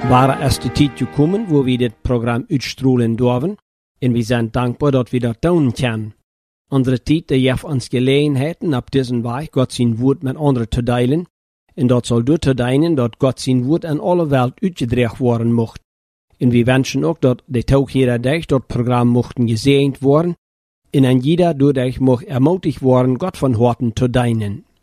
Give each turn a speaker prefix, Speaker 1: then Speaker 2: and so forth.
Speaker 1: War erst die Zeit gekommen, wo wir das Programm uitstrahlen dürfen, und wir sind dankbar, dass wir das tun können. Unsere Zeit, die geeft uns Gelegenheiten, ab diesem Weg Gott sein Wort mit anderen zu teilen, und das soll dort dienen, dass Gott sein Wort an alle Welt uitgedragen worden mocht. Und wir wünschen auch, dass die Tag jeder durch das Programm mochten gesegnet worden, und an jeder dadurch mocht ermutigt worden, Gott von Horten zu dienen.